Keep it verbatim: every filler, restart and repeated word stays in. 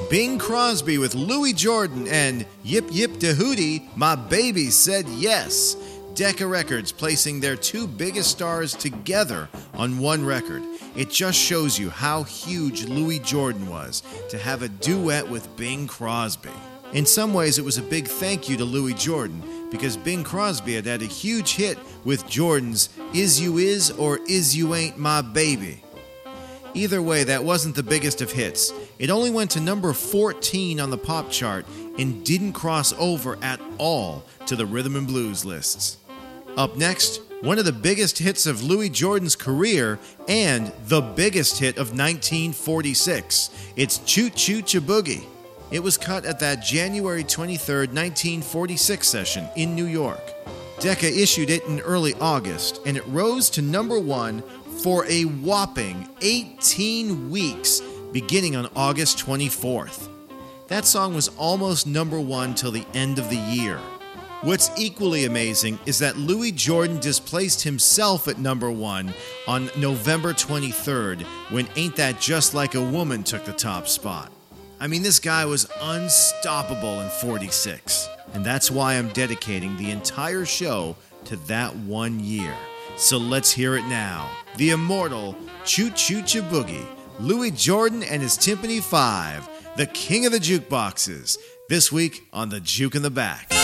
Bing Crosby with Louis Jordan and Yip Yip Da Hootie, My Baby Said Yes. Decca Records placing their two biggest stars together on one record. It just shows you how huge Louis Jordan was to have a duet with Bing Crosby. In some ways, it was a big thank you to Louis Jordan because Bing Crosby had had a huge hit with Jordan's Is You Is or Is You Ain't My Baby. Either way, that wasn't the biggest of hits. It only went to number fourteen on the pop chart and didn't cross over at all to the rhythm and blues lists. Up next, one of the biggest hits of Louis Jordan's career and the biggest hit of nineteen forty-six. It's Choo Choo Cha Boogie. It was cut at that January twenty-third, nineteen forty-six session in New York. Decca issued it in early August, and it rose to number one for a whopping eighteen weeks, beginning on August twenty-fourth. That song was almost number one till the end of the year. What's equally amazing is that Louis Jordan displaced himself at number one on November twenty-third, when Ain't That Just Like a Woman took the top spot. I mean, this guy was unstoppable in forty-six, and that's why I'm dedicating the entire show to that one year. So let's hear it now. The immortal Choo Choo Cha Boogie, Louis Jordan and his Timpani Five, the king of the jukeboxes, this week on The Juke in the Back.